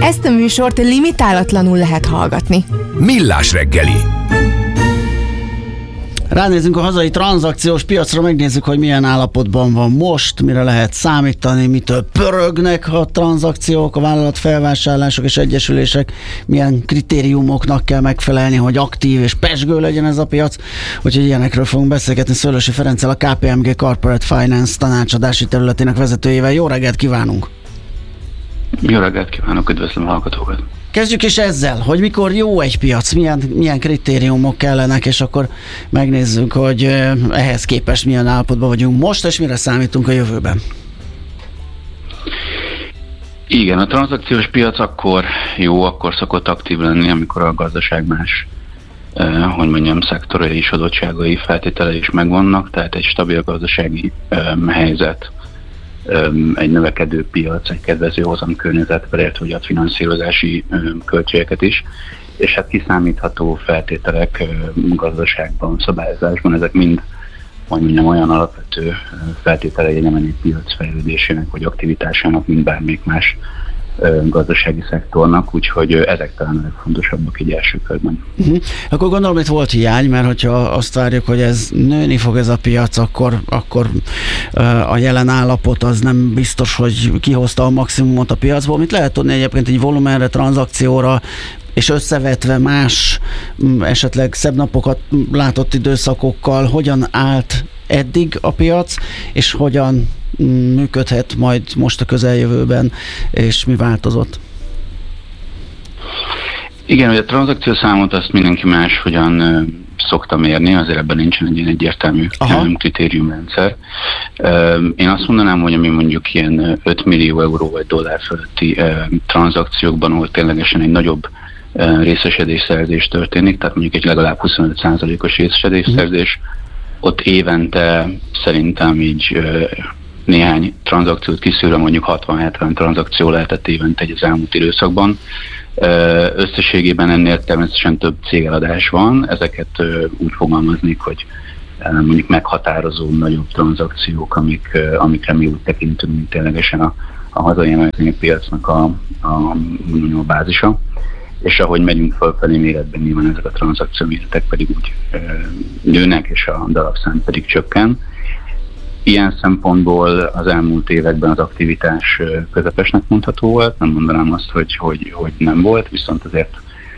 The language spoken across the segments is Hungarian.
Ezt a műsort limitálatlanul lehet hallgatni. Millás reggeli. Ránézzünk a hazai tranzakciós piacra, megnézzük, hogy milyen állapotban van most, mire lehet számítani, mitől pörögnek a tranzakciók, a vállalat felvásárlások és egyesülések, milyen kritériumoknak kell megfelelni, hogy aktív és pezsgő legyen ez a piac. Úgyhogy ilyenekről fogunk beszélgetni Szőlősi Ferenccel, a KPMG Corporate Finance tanácsadási területének vezetőjével. Jó reggelt kívánunk! Jó reggelt kívánok, üdvözlöm a hallgatókat! Kezdjük is ezzel, hogy mikor jó egy piac, milyen kritériumok kellenek, és akkor megnézzük, hogy ehhez képest milyen állapotban vagyunk most, és mire számítunk a jövőben. Igen, a tranzakciós piac akkor jó, akkor szokott aktív lenni, amikor a gazdaság más, szektorai és adottságai feltételei is megvannak, tehát egy stabil gazdasági helyzet, egy növekedő piac, egy kedvező hozamkörnyezet, beleértve ugye a finanszírozási költségeket is, és hát kiszámítható feltételek gazdaságban, szabályozásban, ezek mind olyan alapvető feltételei nem egy piac fejlődésének vagy aktivitásának, mint bármelyik más gazdasági szektornak, úgyhogy ezek talán a legfontosabbak egy első körben. Akkor gondolom, itt volt hiány, mert hogyha azt várjuk, hogy ez nőni fog ez a piac, akkor a jelen állapot az nem biztos, hogy kihozta a maximumot a piacból. Mit lehet tudni egyébként egy volumenre, tranzakcióra, és összevetve más, esetleg szebb napokat látott időszakokkal, hogyan állt eddig a piac, és hogyan működhet majd most a közeljövőben, és mi változott? Igen, ugye a tranzakciószámot azt mindenki más hogyan szokta mérni, azért ebben nincsen egy ilyen egyértelmű kritériumrendszer. Én azt mondanám, hogy ami mondjuk ilyen 5 millió euró vagy dollár fölötti tranzakciókban, ahol ténylegesen egy nagyobb részesedésszerzés történik, tehát mondjuk egy legalább 25%-os részesedésszerzés, ott évente szerintem így néhány tranzakciót kiszűrve, mondjuk 60-70 tranzakció lehetett évente egy az elmúlt időszakban. Összességében ennél természetesen több cégeladás van, ezeket úgy fogalmaznék, hogy mondjuk meghatározó nagyobb tranzakciók, amikre mi úgy tekintünk, mint ténylegesen a hazai piacnak a bázisa. És ahogy megyünk fölfelé méretben, nyilván ezek a tranzakció méretek pedig úgy nőnek, és a darabszám pedig csökken. Ilyen szempontból az elmúlt években az aktivitás közepesnek mondható volt, nem mondanám azt, hogy nem volt, viszont azért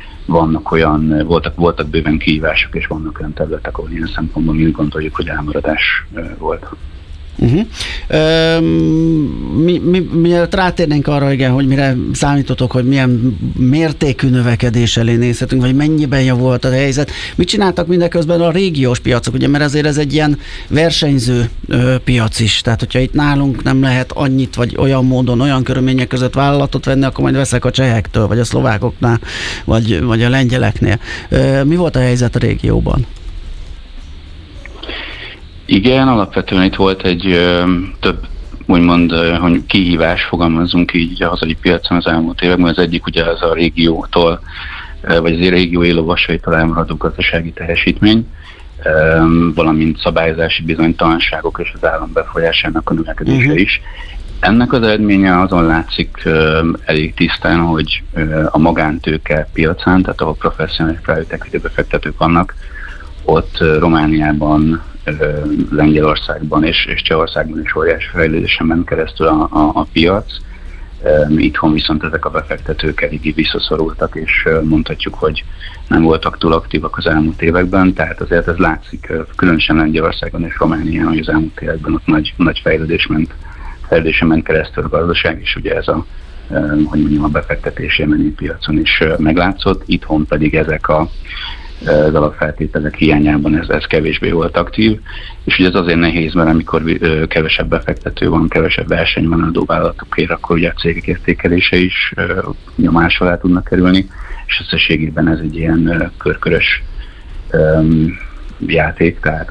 voltak bőven kihívások, és vannak olyan területek, ahol ilyen szempontból mi úgy gondoljuk, hogy elmaradás volt. Mielőtt rátérnénk arra, igen, hogy mire számítotok, hogy milyen mértékű növekedés elé nézhetünk, vagy mennyiben javult a helyzet. Mit csináltak mindeközben a régiós piacok, ugye, mert azért ez egy ilyen versenyző piac is, tehát hogyha itt nálunk nem lehet annyit, vagy olyan módon, olyan körülmények között vállalatot venni, akkor majd veszek a csehektől, vagy a szlovákoknál, vagy a lengyeleknél. Mi volt a helyzet a régióban? Igen, alapvetően itt volt egy több úgymond hogy kihívás, fogalmazzunk így a hazai piacon az elmúlt években. Az egyik ugye az a régiótól, vagy az régió élővasaitól elmaradó gazdasági teljesítmény, valamint szabályozási bizonytalanságok és az állam befolyásának a növekedése is. Ennek az eredménye azon látszik elég tisztán, hogy a magántőke piacán, tehát ahol professzionális private equity befektetők vannak, ott Romániában, Lengyelországban és Csehországban is óriási fejlődésen ment keresztül a piac. Itthon viszont ezek a befektetők eléggé visszaszorultak, és mondhatjuk, hogy nem voltak túl aktívak az elmúlt években, tehát azért ez látszik, különösen Lengyelországban és Románián, hogy az elmúlt években ott nagy fejlődésen ment keresztül a gazdaság, és ugye ez a befektetési emelő piacon is meglátszott, itthon pedig ezek az alapfeltételek hiányában ez kevésbé volt aktív, és ugye ez azért nehéz, mert amikor kevesebb befektető van, kevesebb verseny van adóvállalatokért, akkor ugye a cégek értékelése is nyomás alá tudnak kerülni, és összességében ez egy ilyen körkörös játék, tehát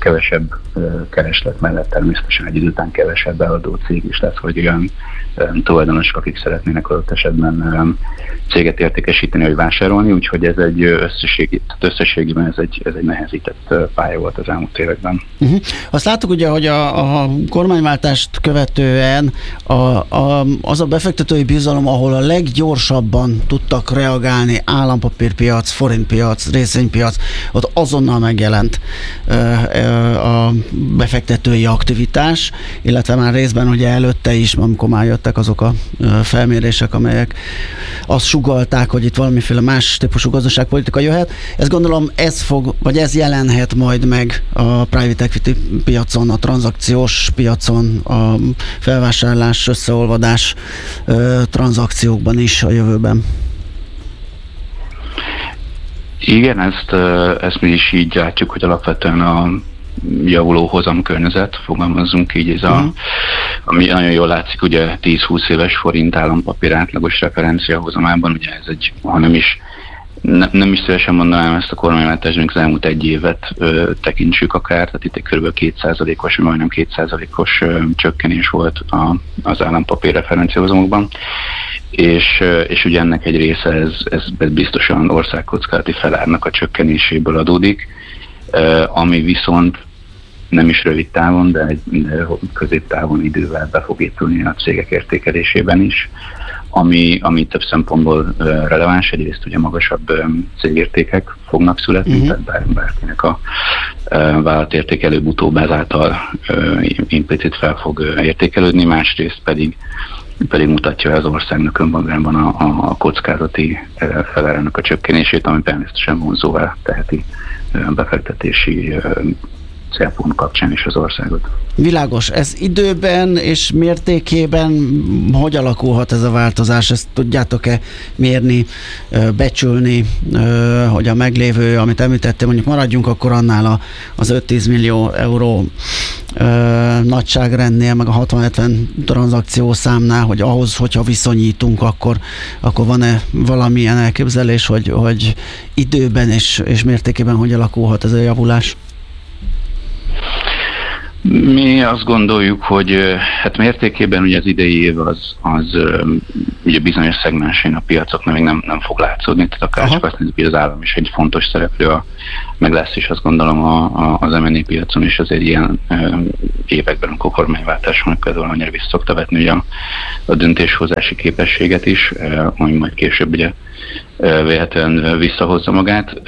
kevesebb kereslet mellett természetesen egy idő után kevesebb eladó cég is lesz, vagy olyan tulajdonosok, akik szeretnének adott esetben céget értékesíteni, vagy vásárolni, úgyhogy ez egy összességében ez egy nehezített pálya volt az elmúlt években. Azt láttuk ugye, hogy a kormányváltást követően az a befektetői bizalom, ahol a leggyorsabban tudtak reagálni állampapírpiac, forintpiac, részvénypiac, ott azonnal megjelent a befektetői aktivitás, illetve már részben ugye előtte is, amikor már jöttek azok a felmérések, amelyek azt sugallták, hogy itt valamiféle más típusú gazdaságpolitika jöhet. Ezt gondolom ez jelenhet majd meg a private equity piacon, a tranzakciós piacon, a felvásárlás, összeolvadás tranzakciókban is a jövőben. Igen, ezt mi is így látjuk, hogy alapvetően a javuló hozamkörnyezet, fogalmazzunk így, ami nagyon jól látszik, ugye 10-20 éves forint állampapír átlagos referencia hozamában, ugye ez egy, ha nem is szívesen mondanám ezt a kormányváltásnak, az elmúlt egy évet tekintsük akár, tehát itt egy kb. 2%-os, majdnem 2%-os csökkenés volt az állampapír referenciahozamokban, és ugye ennek egy része ez biztosan országkockázati felárnak a csökkenéséből adódik, ami viszont nem is rövid távon, de középtávon idővel be fog épülni a cégek értékelésében is, ami több szempontból releváns. Egyrészt ugye magasabb cégértékek fognak születni, tehát bárkinek a vállalatérték előbb-utóbb ezáltal implicit fel fog értékelődni, másrészt pedig mutatja az országnak önmagában a kockázati felárának a csökkenését, ami természetesen vonzóvá teheti befektetési célpont kapcsán is az országot. Világos. Ez időben és mértékében hogy alakulhat ez a változás? Ezt tudjátok-e mérni, becsülni, hogy a meglévő, amit említettem, mondjuk maradjunk akkor annál az 5-10 millió euró nagyságrendnél, meg a 60-70 tranzakció számnál, hogy ahhoz, hogyha viszonyítunk, akkor van-e valamilyen elképzelés, hogy időben és mértékében hogy alakulhat ez a javulás? Mi azt gondoljuk, hogy hát mértékében ugye az idei év az ugye bizonyos szegmensén a piacoknak még nem fog látszódni, tehát akár hogy az állam is egy fontos szereplő, meg lesz is azt gondolom az M&A piacon is azért ilyen években, amikor kormányváltás van, például annyira vissza szokta vetni ugye a döntéshozási képességet is, ami majd később ugye véletlenül visszahozza magát.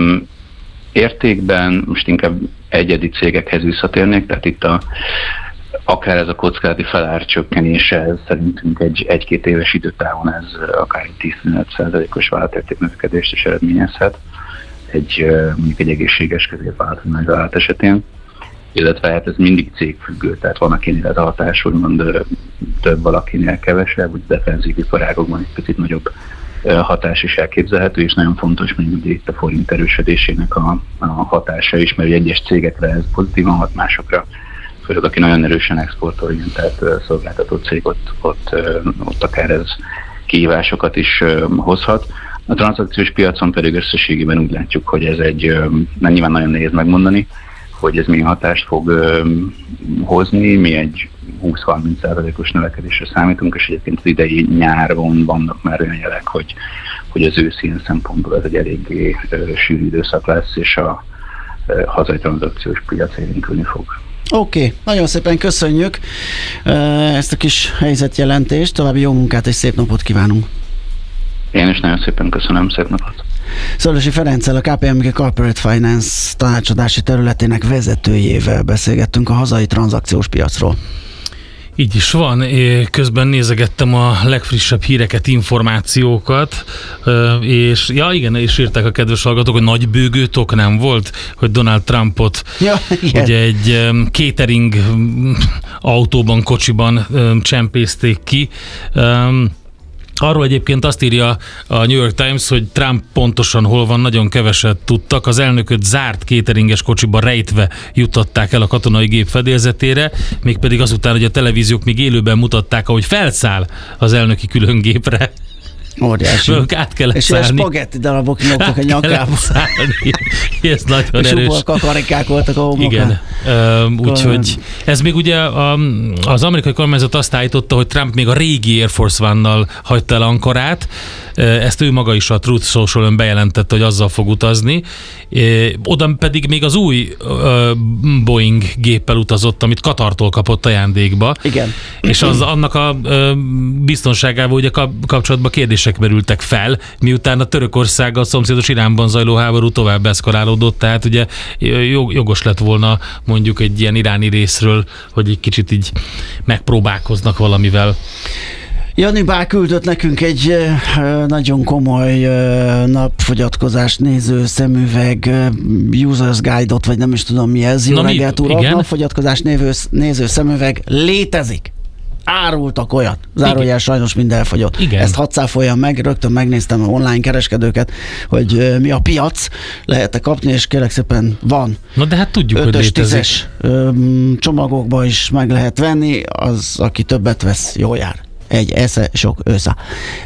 Értékben most inkább egyedi cégekhez visszatérnék, tehát itt akár ez a kockázati felár csökkenése szerintünk egy-két éves időtávon ez akár 10-15%-os vállalatérték növekedést is eredményezhet mondjuk egy egészséges középvállalat vagy nagyvállalat esetén, illetve hát ez mindig cégfüggő, tehát van akinél ez a hatás, úgymond több, valakinél kevesebb, úgy defenzív iparágokban egy picit nagyobb hatás is elképzelhető, és nagyon fontos mondjuk itt a forint erősödésének a hatása is, mert egyes cégekre ez pozitívan hat, másokra, főleg aki nagyon erősen exportorientált szolgáltató cég, ott akár ez kihívásokat is hozhat. A tranzakciós piacon pedig összességében úgy látjuk, hogy ez nyilván nagyon nehéz megmondani, hogy ez milyen hatást fog hozni, mi egy 20-30%-os növekedésre számítunk, és egyébként az idei nyáron vannak már olyan jelek, hogy az őszén szempontból ez egy eléggé sűrű időszak lesz, és a hazai tranzakciós piac élénkülni fog. Oké, nagyon szépen köszönjük ezt a kis helyzetjelentést, további jó munkát és szép napot kívánunk! Én is nagyon szépen köszönöm, szép napot! Szöllősi Ferenccel, a KPMG Corporate Finance tanácsadási területének vezetőjével beszélgettünk a hazai tranzakciós piacról. Így is van, közben nézegettem a legfrissebb híreket, információkat, és és írták a kedves hallgatók, hogy nagy bőgőtok nem volt, hogy Donald Trumpot ugye egy catering autóban, kocsiban csempészték ki. Arról egyébként azt írja a New York Times, hogy Trump pontosan hol van, nagyon keveset tudtak. Az elnököt zárt cateringes kocsiba rejtve juttatták el a katonai gép fedélzetére, mégpedig azután, hogy a televíziók még élőben mutatták, ahogy felszáll az elnöki különgépre. Óriási. Át kellett és szállni. És spagetti darabok nyomtak a nyakába. Ez nagyon erős. És karikák voltak a homlokán. Igen. Úgyhogy ez még ugye az amerikai kormányzat azt állította, hogy Trump még a régi Air Force One-nal hagyta el Ankarát. Ezt ő maga is a Truth Social-ön bejelentette, hogy azzal fog utazni. Oda pedig még az új Boeing géppel utazott, amit Katartól kapott ajándékba. Igen. És annak a biztonságával ugye kapcsolatban kérdések merültek fel, miután a Törökországgal szomszédos Iránban zajló háború tovább eszkalálódott, tehát ugye jogos lett volna mondjuk egy ilyen iráni részről, hogy egy kicsit így megpróbálkoznak valamivel. Jani Bá küldött nekünk egy nagyon komoly napfogyatkozást néző szemüveg User's Guide-ot, vagy nem is tudom mi ez. Jó reggelt, urak! Napfogyatkozást néző szemüveg létezik. Árultak olyat. Zárójel sajnos mind elfogyott. Igen. Ezt hadd cáfoljam meg, rögtön megnéztem a online kereskedőket, hogy mi a piac, lehet-e kapni, és kérlek szépen van. Na de hát tudjuk, hogy létezik. 5-10-es csomagokba is meg lehet venni, az, aki többet vesz, jól jár. Egy esze, sok ősza.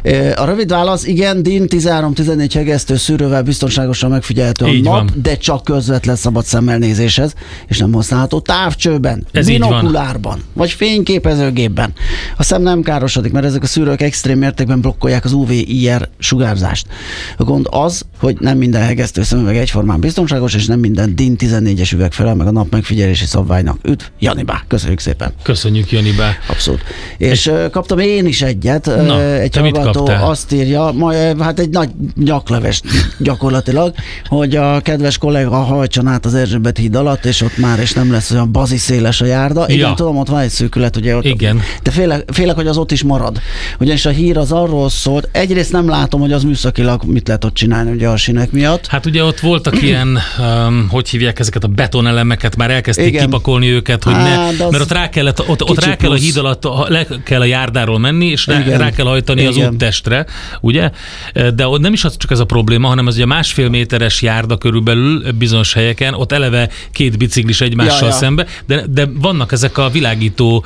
A rövid válasz, igen, DIN 13-14 hegesztő szűrővel biztonságosan megfigyelhető a így nap, van. de csak közvetlen szabad szemmel nézéshez, és nem használható távcsőben, binokulárban, vagy fényképezőgépben. A szem nem károsodik, mert ezek a szűrők extrém mértékben blokkolják az UV-IR sugárzást. A gond az, hogy nem minden hegesztő szemüveg egyformán biztonságos, és nem minden DIN 14-es üveg felel meg a nap megfigyelési szabványnak. Üdv, Janibá, köszönjük szépen. Köszönjük, Janibá. Abszolút. És kaptam én is egyet. Egy hallgató azt írja, hát egy nagy nyakleves gyakorlatilag, hogy a kedves kollega hajtson át az Erzsébet híd alatt, és ott már és nem lesz olyan baziszéles a járda. Igen, tudom, ott van egy szűkület, ugye ott. Igen. De félek, hogy az ott is marad. Ugyanis a hír az arról szólt, egyrészt nem látom, hogy az műszakilag mit lehet ott csinálni ugye a sinek miatt. Hát ugye ott voltak ilyen, hogy hívják ezeket a betonelemeket, már elkezdték kipakolni őket, hogy mert ott rá kellett, ott rá kell a híd alatt, le kell a járdáról menni, és rá kell hajtani az úttestre, ugye? De ott nem is az csak ez a probléma, hanem az ugye 1,5 méteres járda körülbelül bizonyos helyeken, ott eleve két biciklis egymással szembe, de vannak ezek a világító,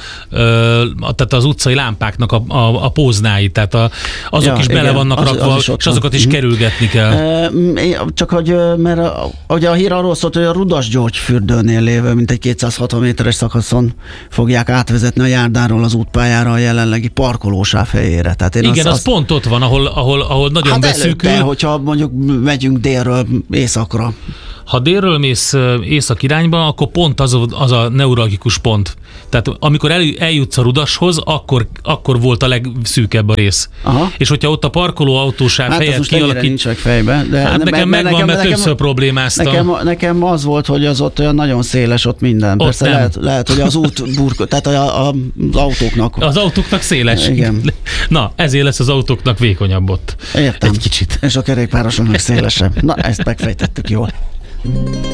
tehát az utcai lámpáknak a póznái, tehát azok is bele vannak rakva, és azokat is kerülgetni kell. Csak hogy, mert ugye a hír arról szólt, hogy a Rudas György fürdőnél lévő, mint egy 260 méteres szakaszon fogják átvezetni a járdáról az útpályára a jelenlegi parkolósáv helyére. Tehát igen, az pont ott van, ahol nagyon beszűkül. Hát hogyha mondjuk megyünk délről északra. Ha délről mész észak irányba, akkor pont az a neuralgikus pont. Tehát amikor eljutsz a Rudashoz, akkor volt a legszűkebb a rész. Aha. És hogyha ott a parkoló autósáv helyett kialakít... nincs meg fejbe. De hát nekem megvan, mert többször problémáztam. Nekem az volt, hogy az ott olyan nagyon széles ott minden. Ott persze lehet, hogy az út tehát az autóknak... Az autóknak széles. Igen. Na, ezért lesz az autóknak vékonyabb ott. Értem. Egy kicsit. És a kerékpárosoknak szélesebb. Na, ezt megfejtettük jól.